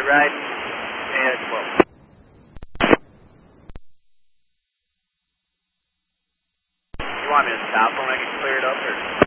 right, and 12. You want me to stop when I get cleared up, or?